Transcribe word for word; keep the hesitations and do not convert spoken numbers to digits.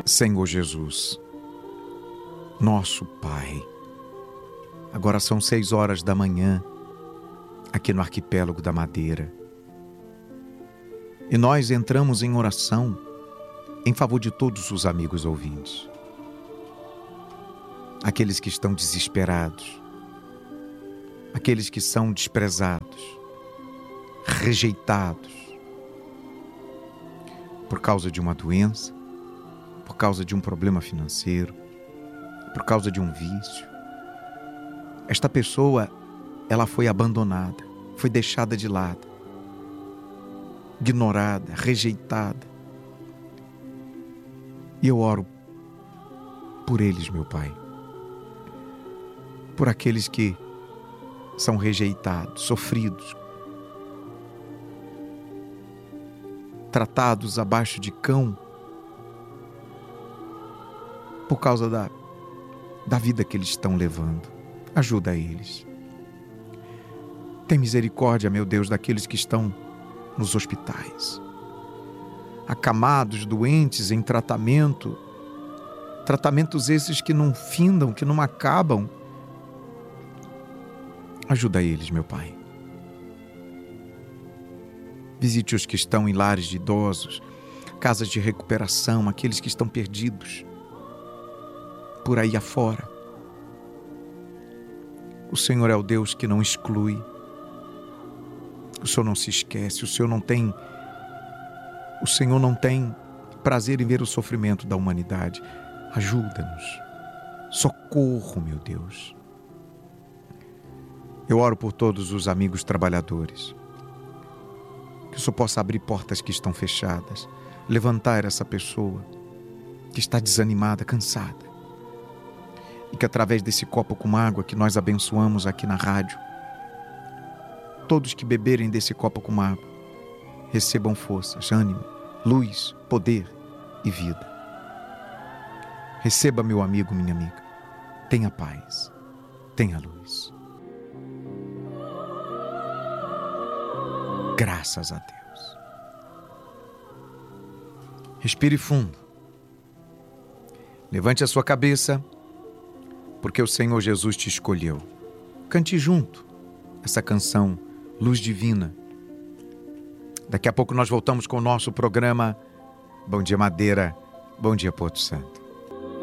Senhor Jesus, nosso Pai, agora são seis horas da manhã, aqui no Arquipélago da Madeira. E nós entramos em oração em favor de todos os amigos ouvintes. Aqueles que estão desesperados, aqueles que são desprezados, rejeitados, por causa de uma doença, por causa de um problema financeiro, por causa de um vício. Esta pessoa, ela foi abandonada, foi deixada de lado, ignorada, rejeitada. E eu oro por eles, meu Pai, por aqueles que são rejeitados, sofridos, tratados abaixo de cão, por causa da, da vida que eles estão levando. Ajuda eles. Tem misericórdia, meu Deus, daqueles que estão nos hospitais, acamados, doentes, em tratamento, tratamentos esses que não findam, que não acabam. Ajuda eles, meu Pai. Visite os que estão em lares de idosos, casas de recuperação, aqueles que estão perdidos por aí afora. O Senhor é o Deus que não exclui. O Senhor não se esquece. O Senhor não tem, o Senhor não tem prazer em ver o sofrimento da humanidade. Ajuda-nos. Socorro, meu Deus. Eu oro por todos os amigos trabalhadores. Que o Senhor possa abrir portas que estão fechadas, levantar essa pessoa que está desanimada, cansada. E que através desse copo com água que nós abençoamos aqui na rádio, todos que beberem desse copo com água recebam forças, ânimo, luz, poder e vida. Receba, meu amigo, minha amiga. Tenha paz, tenha luz. Graças a Deus. Respire fundo. Levante a sua cabeça, porque o Senhor Jesus te escolheu. Cante junto essa canção Luz Divina. Daqui a pouco nós voltamos com o nosso programa Bom Dia Madeira, Bom Dia Porto Santo.